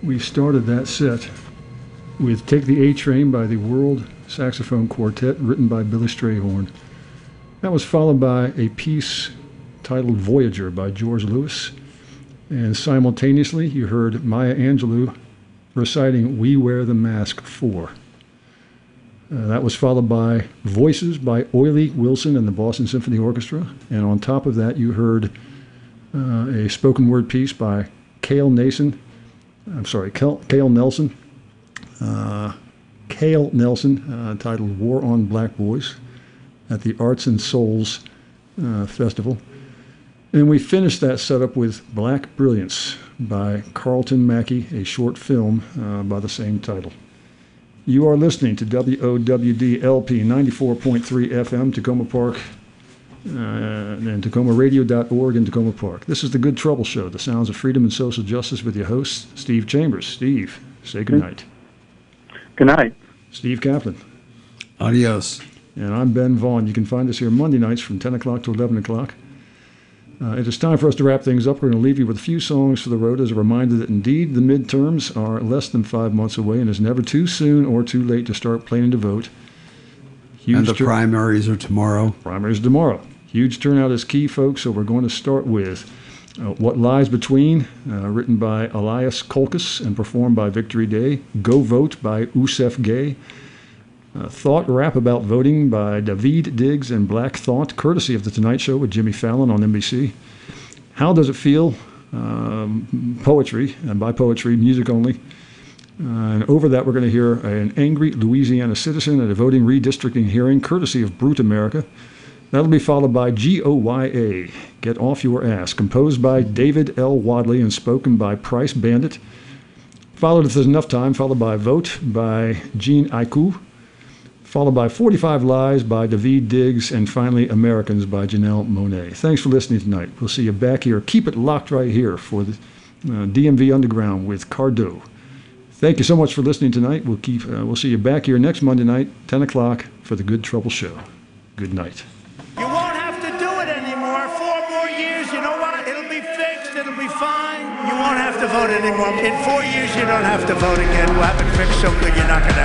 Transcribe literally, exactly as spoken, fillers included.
we started that set with Take the A-Train by the World Saxophone Quartet, written by Billy Strayhorn. That was followed by a piece titled Voyager by George Lewis. And simultaneously, you heard Maya Angelou reciting We Wear the Mask four. Uh, that was followed by Voices by Oily Wilson and the Boston Symphony Orchestra. And on top of that, you heard uh, a spoken word piece by Cale Nason. I'm sorry, Cale, Cale Nelson. Uh, Cale Nelson, uh, titled War on Black Boys at the Arts and Souls uh, Festival. And we finished that setup with Black Brilliance by Carlton Mackey, a short film uh, by the same title. You are listening to W O W D L P ninety-four point three F M, Tacoma Park, uh, and Tacoma Radio dot org in Tacoma Park. This is the Good Trouble Show, the sounds of freedom and social justice, with your host, Steve Chambers. Steve, say good night. Good night. Steve Kaplan. Adios. And I'm Ben Vaughn. You can find us here Monday nights from ten o'clock to eleven o'clock. Uh, it is time for us to wrap things up. We're going to leave you with a few songs for the road as a reminder that indeed the midterms are less than five months away, and it's never too soon or too late to start planning to vote. Huge and the tur- primaries are tomorrow. Primaries tomorrow. Huge turnout is key, folks, so we're going to start with uh, What Lies Between, uh, written by Elias Kolkus and performed by Victory Day. Go Vote by Usef Gay. Uh, Thought Rap About Voting by David Diggs and Black Thought, courtesy of The Tonight Show with Jimmy Fallon on N B C. How Does It Feel? Um, poetry, and by poetry, music only. Uh, and over that, we're going to hear an angry Louisiana citizen at a voting redistricting hearing, courtesy of Brute America. That'll be followed by G O Y A, Get Off Your Ass, composed by David L. Wadley and spoken by Price Bandit. Followed, if there's enough time, followed by Vote by Jean Aiku. Followed by forty-five Lies by David Diggs, and finally Americans by Janelle Monáe. Thanks for listening tonight. We'll see you back here. Keep it locked right here for the uh, D M V Underground with Cardo. Thank you so much for listening tonight. We'll keep. Uh, we'll see you back here next Monday night, ten o'clock, for the Good Trouble Show. Good night. You won't have to do it anymore. Four more years, you know what? It'll be fixed. It'll be fine. You won't have to vote anymore. In four years, you don't have to vote again. We'll have it fixed so good you're not going to